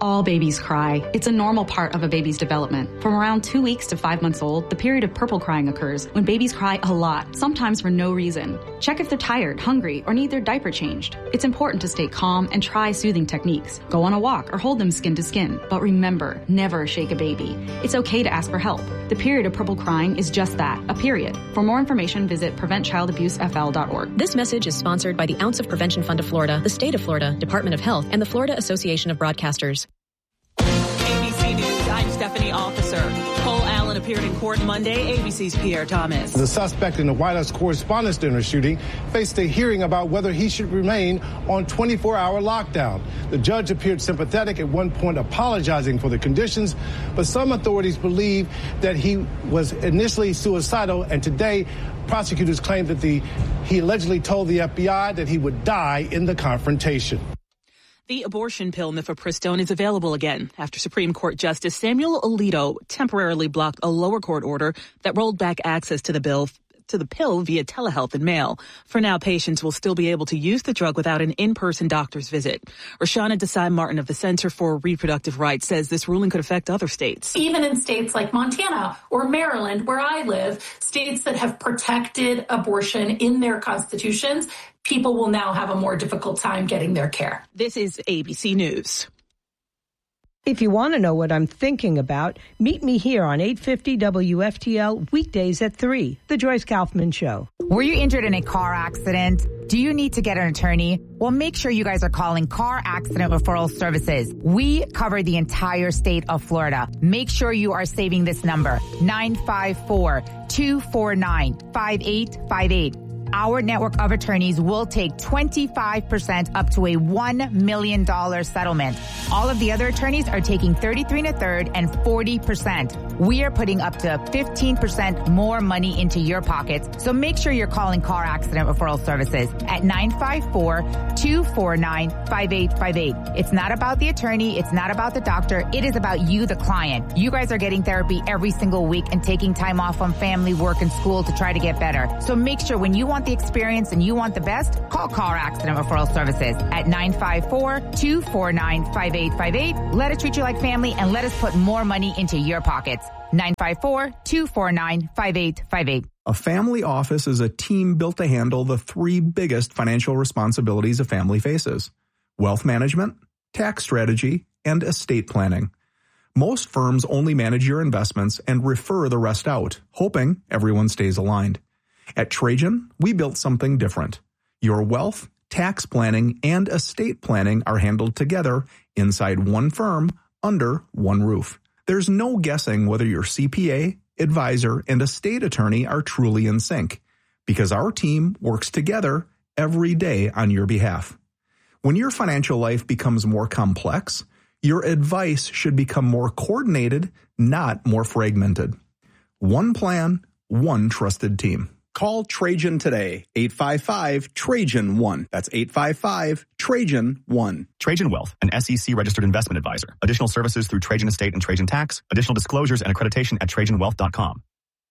All babies cry. It's a normal part of a baby's development. From around 2 weeks to 5 months old, the period of purple crying occurs when babies cry a lot, sometimes for no reason. Check if they're tired, hungry, or need their diaper changed. It's important to stay calm and try soothing techniques. Go on a walk or hold them skin to skin. But remember, never shake a baby. It's okay to ask for help. The period of purple crying is just that, a period. For more information, visit PreventChildAbuseFL.org. This message is sponsored by the Ounce of Prevention Fund of Florida, the State of Florida, Department of Health, and the Florida Association of Broadcasters. ABC News, I'm Stephanie Officer. Cole Allen appeared in court Monday. ABC's Pierre Thomas. The suspect in the White House Correspondents' Dinner shooting faced a hearing about whether he should remain on 24-hour lockdown. The judge appeared sympathetic, at one point apologizing for the conditions, but some authorities believe that he was initially suicidal, and today prosecutors claim that he allegedly told the FBI that he would die in the confrontation. The abortion pill mifepristone is available again after Supreme Court Justice Samuel Alito temporarily blocked a lower court order that rolled back access to the pill via telehealth and mail. For now, patients will still be able to use the drug without an in-person doctor's visit. Rashana Desai-Martin of the Center for Reproductive Rights says this ruling could affect other states. Even in states like Montana or Maryland, where I live, states that have protected abortion in their constitutions, people will now have a more difficult time getting their care. This is ABC News. If you want to know what I'm thinking about, meet me here on 850 WFTL weekdays at 3, The Joyce Kaufman Show. Were you injured in a car accident? Do you need to get an attorney? Well, make sure you guys are calling Car Accident Referral Services. We cover the entire state of Florida. Make sure you are saving this number, 954-249-5858. Our network of attorneys will take 25% up to a $1 million settlement. All of the other attorneys are taking 33 1/3 and 40%. We are putting up to 15% more money into your pockets. So make sure you're calling Car Accident Referral Services at 954-249-5858. It's not about the attorney. It's not about the doctor. It is about you, the client. You guys are getting therapy every single week and taking time off from family, work, and school to try to get better. So make sure when you want the experience and you want the best, call Car Accident Referral Services at 954-249-5858. Let us treat you like family and let us put more money into your pockets. 954-249-5858. A family office is a team built to handle the three biggest financial responsibilities a family faces: wealth management, tax strategy, and estate planning. Most firms only manage your investments and refer the rest out, hoping everyone stays aligned. At Trajan, we built something different. Your wealth, tax planning, and estate planning are handled together inside one firm under one roof. There's no guessing whether your CPA, advisor, and estate attorney are truly in sync, because our team works together every day on your behalf. When your financial life becomes more complex, your advice should become more coordinated, not more fragmented. One plan, one trusted team. Call Trajan today, 855-TRAJAN-1. That's 855-TRAJAN-1. Trajan Wealth, an SEC-registered investment advisor. Additional services through Trajan Estate and Trajan Tax. Additional disclosures and accreditation at TrajanWealth.com.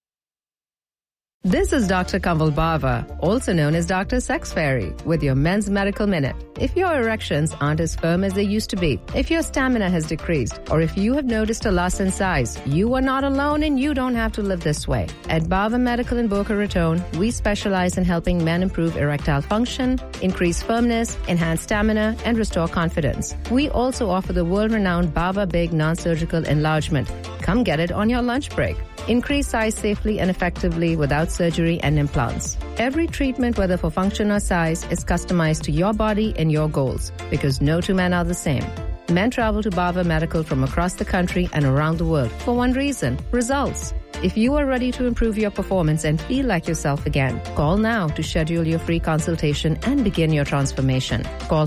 This is Dr. Kamal Bava, also known as Dr. Sex Fairy, with your Men's Medical Minute. If your erections aren't as firm as they used to be, if your stamina has decreased, or if you have noticed a loss in size, you are not alone and you don't have to live this way. At Bava Medical in Boca Raton, we specialize in helping men improve erectile function, increase firmness, enhance stamina, and restore confidence. We also offer the world-renowned Bava Big non-surgical enlargement. Come get it on your lunch break. Increase size safely and effectively without surgery and implants. Every treatment, whether for function or size, is customized to your body and your goals, because no two men are the same. Men travel to Bava Medical from across the country and around the world for one reason: results. If you are ready to improve your performance and feel like yourself again, call now to schedule your free consultation and begin your transformation. Call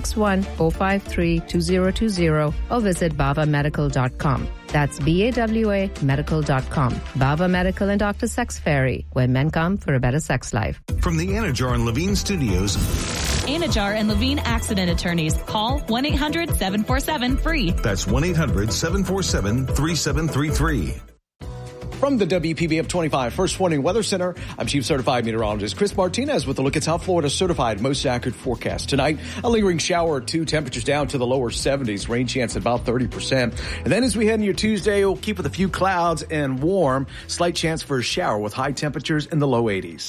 561-453-2020 or visit bavamedical.com. That's BAWA medical.com. Bava Medical and Dr. Sex Fairy, where men come for a better sex life. From the Anajar and Levine Studios. Anajar and Levine Accident Attorneys. Call 1-800-747-FREE. That's 1-800-747-3733. From the WPBF 25 First Warning Weather Center, I'm Chief Certified Meteorologist Chris Martinez with a look at South Florida's certified most accurate forecast. Tonight, a lingering shower or two, temperatures down to the lower 70s, rain chance at about 30%. And then as we head into your Tuesday, we'll keep with a few clouds and warm, slight chance for a shower with high temperatures in the low 80s.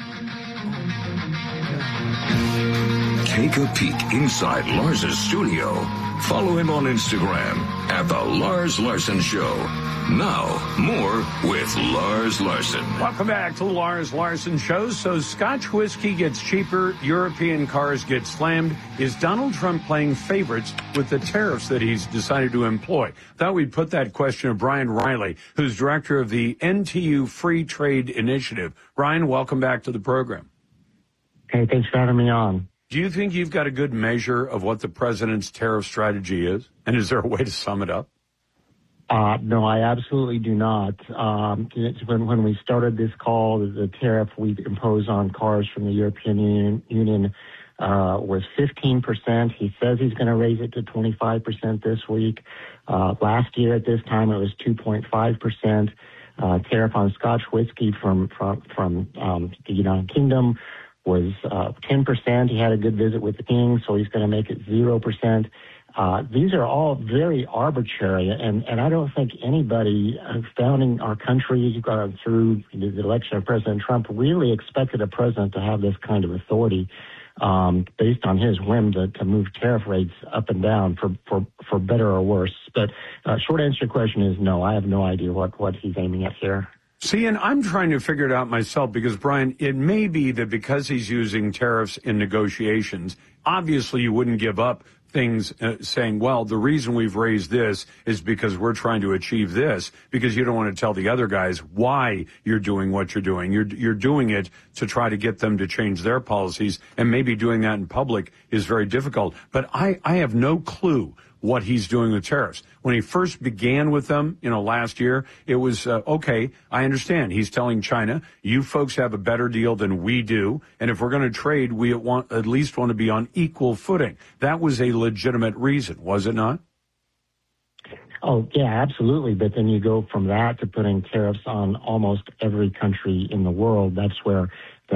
Take a peek inside Lars's studio. Follow him on Instagram at The Lars Larson Show. Now, more with Lars Larson. Welcome back to the Lars Larson Show. So Scotch whiskey gets cheaper, European cars get slammed. Is Donald Trump playing favorites with the tariffs that he's decided to employ? Thought we'd put that question to Brian Riley, who's director of the NTU Free Trade Initiative. Brian, welcome back to the program. Hey, thanks for having me on. Do you think you've got a good measure of what the president's tariff strategy is? And is there a way to sum it up? No, I absolutely do not. When we started this call, the tariff we imposed on cars from the European Union was 15%. He says he's going to raise it to 25% this week. Last year at this time, it was 2.5%. Tariff on Scotch whiskey from the United Kingdom was 10%. He had a good visit with the king, so he's going to make it 0%. These are all very arbitrary, and I don't think anybody founding our country through the election of President Trump really expected a president to have this kind of authority based on his whim to move tariff rates up and down for better or worse. But short answer to your question is no, I have no idea what he's aiming at here. See, and I'm trying to figure it out myself because, Brian, it may be that because he's using tariffs in negotiations, obviously you wouldn't give up things saying, well, the reason we've raised this is because we're trying to achieve this, because you don't want to tell the other guys why you're doing what you're doing. You're doing it to try to get them to change their policies, and maybe doing that in public is very difficult. But I have no clue what he's doing with tariffs. When he first began with them, last year, it was, okay, I understand. He's telling China, you folks have a better deal than we do, and if we're going to trade, we at least want to be on equal footing. That was a legitimate reason, was it not? Oh, yeah, absolutely. But then you go from that to putting tariffs on almost every country in the world. That's where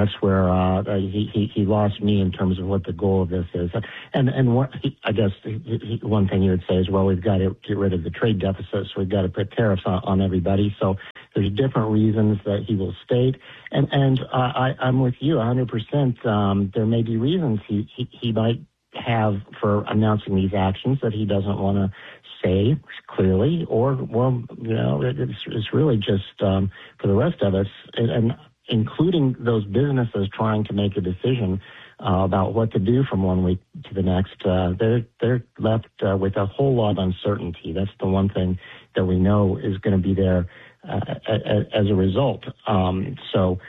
he lost me in terms of what the goal of this is. And what I guess one thing you would say is, well, we've got to get rid of the trade deficit, so we've got to put tariffs on everybody. So there's different reasons that he will state. And I'm with you 100%. There may be reasons he might have for announcing these actions that he doesn't want to say clearly, or, well, it's really just for the rest of us, and including those businesses trying to make a decision about what to do from one week to the next. They're left with a whole lot of uncertainty. That's the one thing that we know is going to be there as a result. But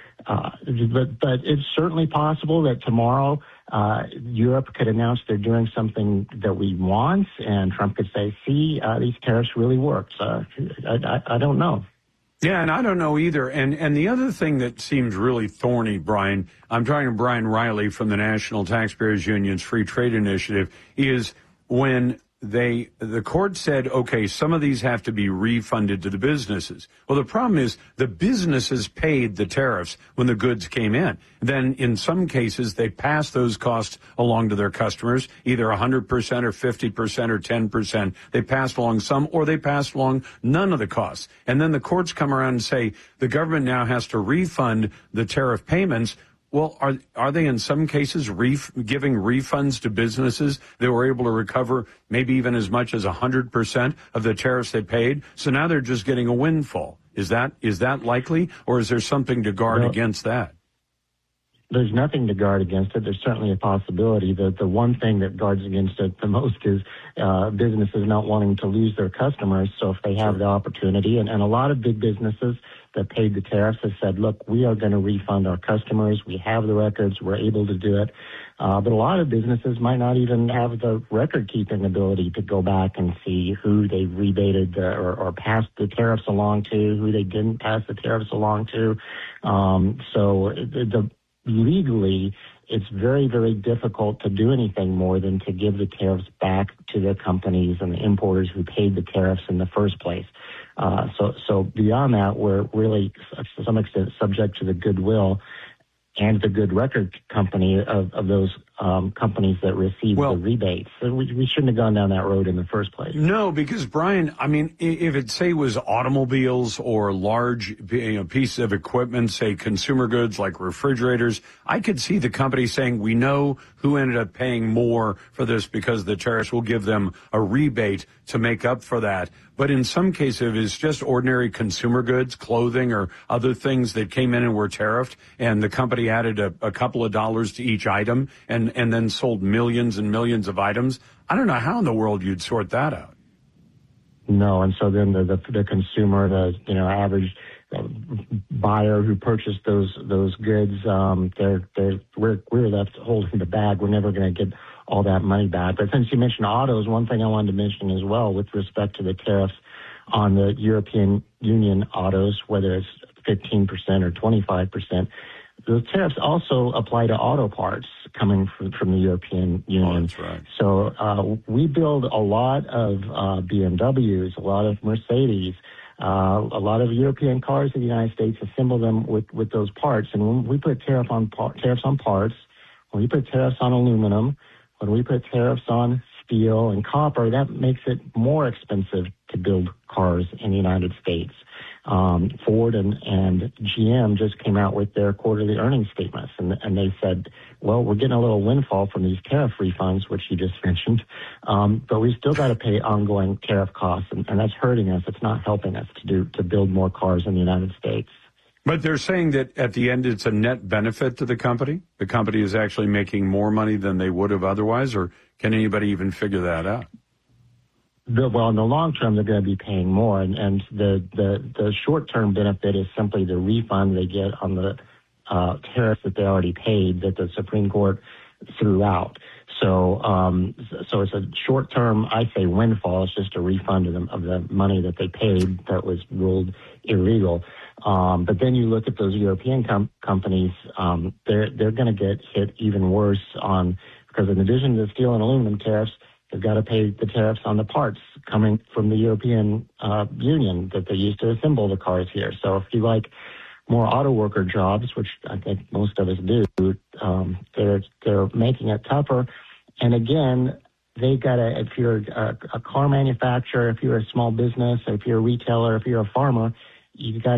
it's certainly possible that tomorrow Europe could announce they're doing something that we want, and Trump could say, see, these tariffs really worked. I don't know. Yeah, and I don't know either. And the other thing that seems really thorny, Brian, I'm talking to Brian Riley from the National Taxpayers Union's Free Trade Initiative, is when the court said, okay, some of these have to be refunded to the businesses. Well, the problem is the businesses paid the tariffs when the goods came in. Then in some cases, they passed those costs along to their customers, either 100% or 50% or 10%. They passed along some, or they passed along none of the costs. And then the courts come around and say the government now has to refund the tariff payments. Well, are they in some cases giving refunds to businesses that were able to recover maybe even as much as 100% of the tariffs they paid? So now they're just getting a windfall. Is that likely, or is there something to guard against that? There's nothing to guard against it. There's certainly a possibility. The one thing that guards against it the most is businesses not wanting to lose their customers. So if they have the opportunity, and a lot of big businesses that paid the tariffs have said, look, we are going to refund our customers. We have the records. We're able to do it. But a lot of businesses might not even have the record-keeping ability to go back and see who they rebated or passed the tariffs along to, who they didn't pass the tariffs along to. Legally, it's very, very difficult to do anything more than to give the tariffs back to the companies and the importers who paid the tariffs in the first place. So beyond that, we're really, to some extent, subject to the goodwill and the good record company of those companies that receive the rebates. So we shouldn't have gone down that road in the first place. No, because, Brian, I mean, if it, say, was automobiles or large pieces of equipment, say consumer goods like refrigerators, I could see the company saying, we know who ended up paying more for this because the tariffs will give them a rebate to make up for that. But in some cases, if it's just ordinary consumer goods, clothing or other things that came in and were tariffed, and the company added a couple of dollars to each item and then sold millions and millions of items, I don't know how in the world you'd sort that out. No, and so then the consumer, the average buyer who purchased those goods, we're left holding the bag. We're never going to get all that money back. But since you mentioned autos, one thing I wanted to mention as well with respect to the tariffs on the European Union autos, whether it's 15% or 25%, the tariffs also apply to auto parts coming from the European Union. Oh, that's right. So we build a lot of BMWs, a lot of Mercedes, a lot of European cars in the United States, assemble them with those parts. And when we put tariffs on parts, when we put tariffs on aluminum, when we put tariffs on steel and copper, that makes it more expensive to build cars in the United States. Ford and GM just came out with their quarterly earnings statements, and they said, well, we're getting a little windfall from these tariff refunds, which you just mentioned, but we still got to pay ongoing tariff costs, and that's hurting us. It's not helping us to build more cars in the United States. But they're saying that at the end it's a net benefit to the company? The company is actually making more money than they would have otherwise, or can anybody even figure that out? Well, in the long term, they're going to be paying more, and the short-term benefit is simply the refund they get on the tariffs that they already paid that the Supreme Court threw out. So it's a short-term, I say, windfall. It's just a refund of the money that they paid that was ruled illegal. But then you look at those European companies, they're going to get hit even worse because in addition to the steel and aluminum tariffs, they've got to pay the tariffs on the parts coming from the European Union that they use to assemble the cars here. So if you like more auto worker jobs, which I think most of us do, they're making it tougher. And again, they got to, if you're a car manufacturer, if you're a small business, if you're a retailer, if you're a farmer, you've got